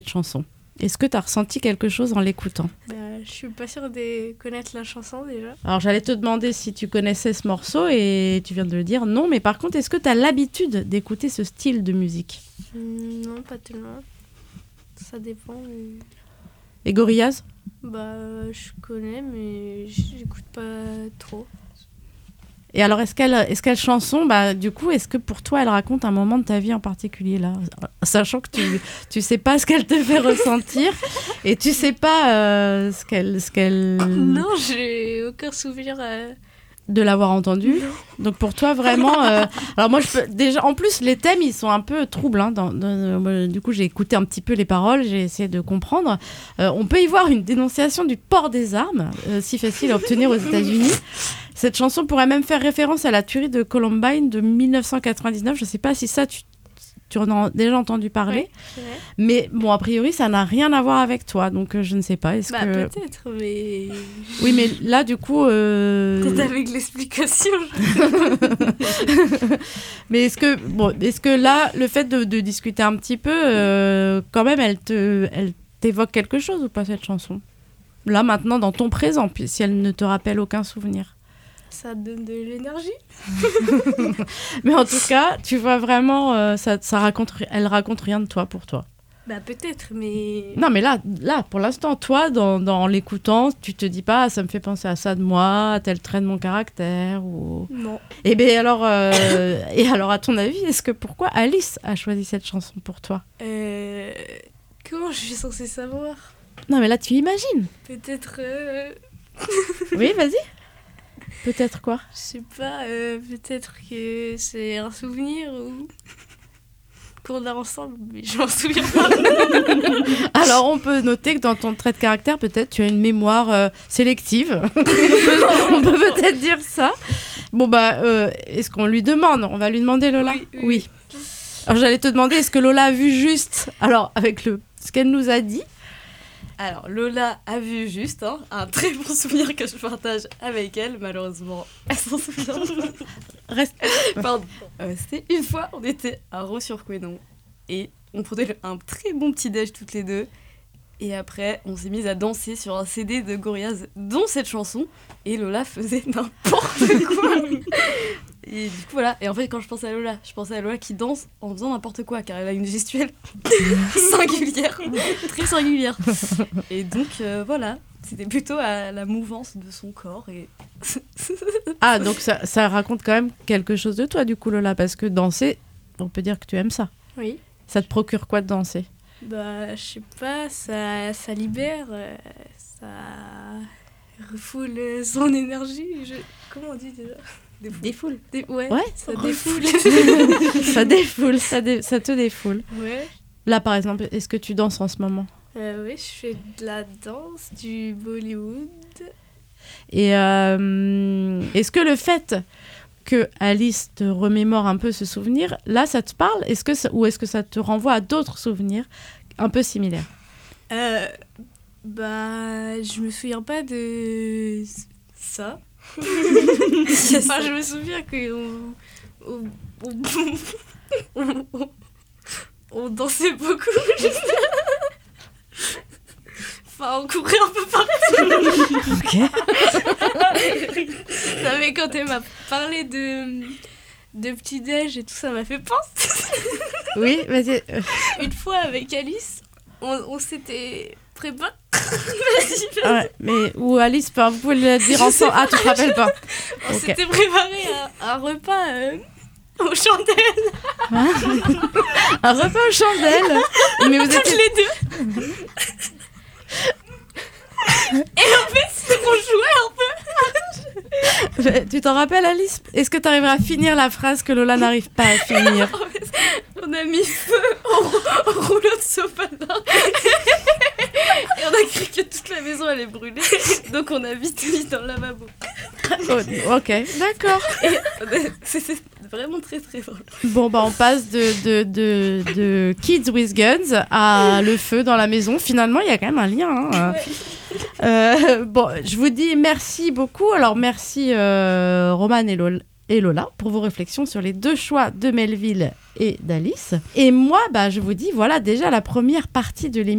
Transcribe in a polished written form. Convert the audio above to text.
chanson. Est-ce que tu as ressenti quelque chose en l'écoutant ? Je suis pas sûre de connaître la chanson déjà. Alors j'allais te demander si tu connaissais ce morceau et tu viens de le dire non, mais par contre, est-ce que tu as l'habitude d'écouter ce style de musique ? Non, pas tellement. Ça dépend. Et Gorillaz ? Je connais, mais j'écoute pas trop. Et alors, est-ce qu'elle chanson, du coup, est-ce que pour toi, elle raconte un moment de ta vie en particulier, là ? Sachant que tu sais pas ce qu'elle te fait ressentir et tu sais pas ce qu'elle... Non, j'ai aucun souvenir... de l'avoir entendu. Non. Donc pour toi, vraiment... Alors moi, déjà, en plus, les thèmes, ils sont un peu troubles. Hein, du coup, j'ai écouté un petit peu les paroles, j'ai essayé de comprendre. On peut y voir une dénonciation du port des armes, si facile à obtenir aux États-Unis. Cette chanson pourrait même faire référence à la tuerie de Columbine de 1999. Je ne sais pas si ça, tu en as déjà entendu parler. Oui, mais bon, a priori, ça n'a rien à voir avec toi. Donc, je ne sais pas. Est-ce que... peut-être, mais... Oui, mais là, du coup... Peut-être avec l'explication. Mais est-ce que là, le fait de discuter un petit peu, quand même, elle t'évoque quelque chose ou pas, cette chanson ? Là, maintenant, dans ton présent, puis si elle ne te rappelle aucun souvenir. Ça donne de l'énergie. Mais en tout cas, tu vois vraiment, elle raconte rien de toi pour toi. Peut-être, mais... Non, mais là, pour l'instant, toi, dans l'écoutant, tu te dis pas, ça me fait penser à ça de moi, à tel trait de mon caractère, ou... Non. Et bien alors, à ton avis, pourquoi Alice a choisi cette chanson pour toi ? Comment je suis censée savoir ? Non, mais là, tu imagines. Peut-être... Oui, vas-y. Peut-être quoi ? Je sais pas, peut-être que c'est un souvenir ou... qu'on a ensemble, mais je m'en souviens pas. Alors, on peut noter que dans ton trait de caractère, peut-être, tu as une mémoire sélective. on peut peut-être dire ça. Bon, est-ce qu'on lui demande ? On va lui demander, Lola ? Oui. Alors, j'allais te demander, est-ce que Lola a vu juste ? Alors, avec ce qu'elle nous a dit. Alors, Lola a vu juste, un très bon souvenir que je partage avec elle. Malheureusement, elle s'en souvient pas. Pardon. C'était une fois, on était à Raux-sur-Couesnon et on prenait un très bon petit déj toutes les deux. Et après, on s'est mis à danser sur un CD de Gorillaz, dont cette chanson. Et Lola faisait n'importe quoi. Et du coup, voilà. Et en fait, quand je pensais à Lola qui danse en faisant n'importe quoi, car elle a une gestuelle singulière, très singulière. Et donc, voilà. C'était plutôt à la mouvance de son corps. Et... Ah, donc ça raconte quand même quelque chose de toi, du coup, Lola, parce que danser, on peut dire que tu aimes ça. Oui. Ça te procure quoi de danser ? Je sais pas, ça libère, ça refoule son énergie. Comment on dit déjà ? Défoule. Ouais, ça défoule. Ça défoule, ça te défoule. Ouais. Là, par exemple, est-ce que tu danses en ce moment ? Oui, je fais de la danse, du Bollywood. Et est-ce que le fait que Alice te remémore un peu ce souvenir, là, ça te parle ? Ou est-ce que ça te renvoie à d'autres souvenirs un peu similaires ? Je me souviens pas de ça. Je me souviens on dansait beaucoup. On courait un peu partout. Ok. Non, mais quand elle m'a parlé de petit-déj et tout ça m'a fait penser. Oui, vas-y. Une fois avec Alice, on s'était préparé. Vas-y. Ouais, mais ou Alice, vous pouvez le dire ensemble. Ah, tu te rappelles pas. On s'était préparé un repas aux chandelles. Un repas aux chandelles. Mais vous toutes les deux. Et en fait, on jouait un peu. Tu t'en rappelles, Alice ? Est-ce que tu arriveras à finir la phrase que Lola n'arrive pas à finir ? En fait, on a mis feu au rouleau de sopalin. Et on a cru que toute la maison allait brûler. Donc on a vite mis dans le lavabo. Oh, ok, d'accord. C'était vraiment très très drôle. Bon, on passe de Kids with Guns à le feu dans la maison. Finalement, il y a quand même un lien. Hein. Ouais. Je vous dis merci beaucoup. Alors, merci Romane et Lola pour vos réflexions sur les 2 choix de Melville et d'Alice. Et moi, je vous dis, voilà déjà la première partie de l'émission.